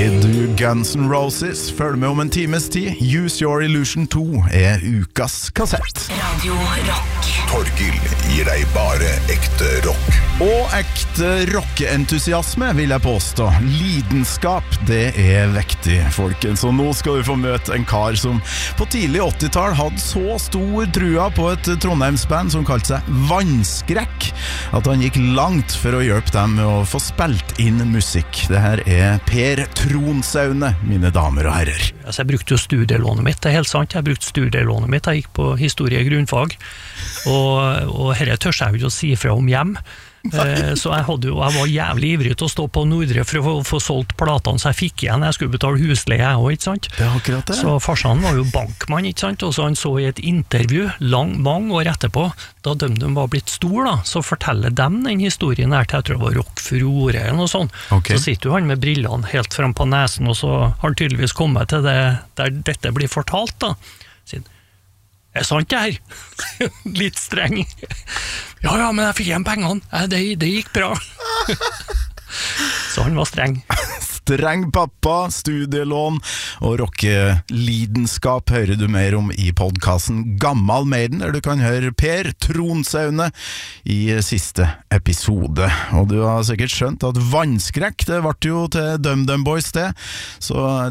du Guns N' Roses? Følg med om en times tid. Use Your Illusion 2 ukas kassett. Radio Rock. Torgill gir deg bare ekte rock. Og ekte rockeentusiasme, vil jeg påstå. Lidenskap, det viktig, folkens. Og nå skal du få møte en kar som på tidlig 80-tall hadde så stor trua på et Trondheimsband som kalte seg Vannskrekk, at han gikk langt for å hjelpe dem med å få spilt inn musikk. Det her Per Tronsaune, mine damer og herrer. Altså, jeg brukte jo studielånet mitt, det helt sant. Jeg brukte studielånet mitt, jeg gikk på historie grunnfag, og herre tør jeg jo ikke å si fra om hjem. Så jeg var jævlig ivrig til å stå på Nordre for å få solgt platene så jeg fikk igjen. Jeg skulle betale husleie jeg også, ikke sant? Det akkurat det. Så farsan var jo bankmann, ikke sant? Og så han så i et intervju mange år etterpå, da de var blitt stor da, så forteller dem den historien her til, jeg tror det var Rock Furore eller noe sånt. Okay. Så sitter jo han med brillene helt frem på nesen, og så har han tydeligvis kommet til det der dette blir fortalt da. Sier, sant det her? Litt streng. Ja, men jeg fikk igjen pengene. Det gikk bra. Så han var streng. Streng pappa, studielån og rockelidenskap hører du mer om i podcasten Gammal Maiden, der du kan høre Per Tronsaune i siste episode. Og du har sikkert skjønt at Vannskrekk, det ble jo til DumDum Boys det, så